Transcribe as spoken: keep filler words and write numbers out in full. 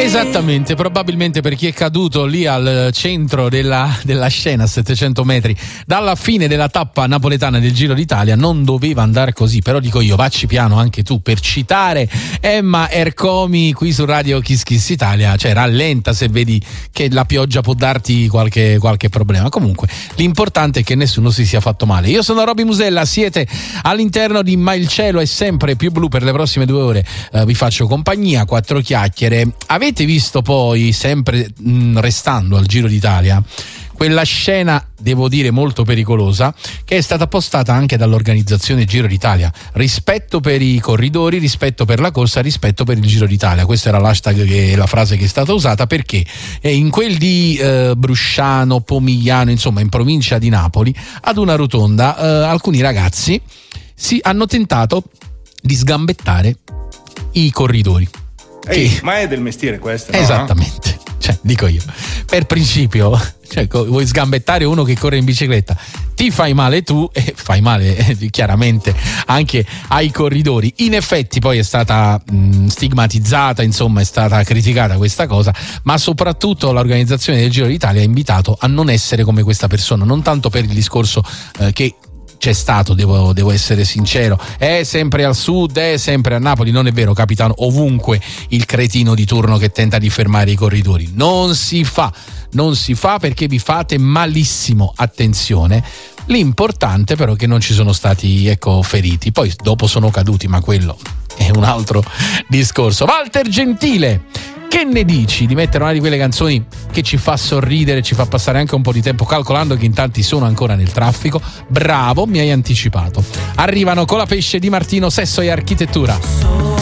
Esattamente, probabilmente per chi è caduto lì al centro della, della scena a settecento metri dalla fine della tappa napoletana del Giro d'Italia non doveva andare così, però dico io, vacci piano anche tu, per citare Emma Ercomi qui su Radio Kiss Kiss Italia, cioè rallenta se vedi che la pioggia può darti qualche, qualche problema. Comunque l'importante è che nessuno si sia fatto male. Io sono Roby Musella, siete all'interno di Ma il cielo è sempre più blu. Per le prossime due ore eh, vi faccio compagnia, quattro chiacchiere. Avete visto poi, sempre mh, restando al Giro d'Italia, quella scena, devo dire, molto pericolosa, che è stata postata anche dall'organizzazione Giro d'Italia? Rispetto per i corridori, rispetto per la corsa, rispetto per il Giro d'Italia. Questa era l'hashtag, che, la frase che è stata usata, perché in quel di eh, Brusciano, Pomigliano, insomma in provincia di Napoli, ad una rotonda eh, alcuni ragazzi si hanno tentato di sgambettare i corridori. Ehi, che... ma è del mestiere questo, no? Esattamente, cioè dico io, per principio, cioè, vuoi sgambettare uno che corre in bicicletta, ti fai male tu e fai male eh, chiaramente anche ai corridori. In effetti poi è stata mh, stigmatizzata, insomma è stata criticata questa cosa, ma soprattutto l'organizzazione del Giro d'Italia ha invitato a non essere come questa persona, non tanto per il discorso eh, che c'è stato, devo, devo essere sincero, è sempre al sud, è sempre a Napoli, non è vero, capitano ovunque il cretino di turno che tenta di fermare i corridori. Non si fa, non si fa perché vi fate malissimo, attenzione. L'importante però è che non ci sono stati, ecco, feriti, poi dopo sono caduti, ma quello è un altro discorso. Walter Gentile, che ne dici di mettere una di quelle canzoni che ci fa sorridere, ci fa passare anche un po' di tempo, calcolando che in tanti sono ancora nel traffico? Bravo, mi hai anticipato. Arrivano Colapesce, Di Martino, Sesso e Architettura.